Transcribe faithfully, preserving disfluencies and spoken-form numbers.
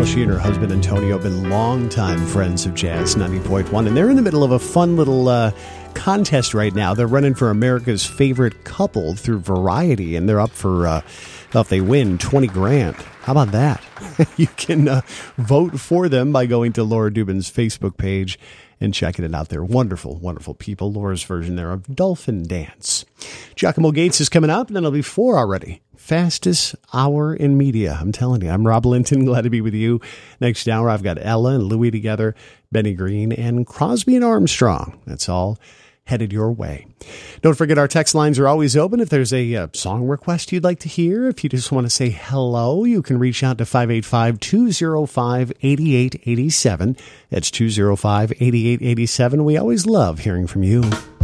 She and her husband Antonio have been longtime friends of Jazz ninety point one, and they're in the middle of a fun little uh, contest right now. They're running for America's favorite couple through Variety, and they're up for, uh, if they win, twenty grand. How about that? You can uh, vote for them by going to Laura Dubin's Facebook page and checking it out there. Wonderful, wonderful people. Laura's version there of Dolphin Dance. Giacomo Gates is coming up, and then it'll be four already. Fastest hour in media. I'm telling you, I'm Rob Linton. Glad to be with you. Next hour, I've got Ella and Louie together, Benny Green, and Crosby and Armstrong. That's all headed your way. Don't forget our text lines are always open. If there's a uh, song request you'd like to hear, if you just want to say hello, you can reach out to five eight five, two oh five, eight eight eight seven. That's two oh five, eight eight eight seven. We always love hearing from you.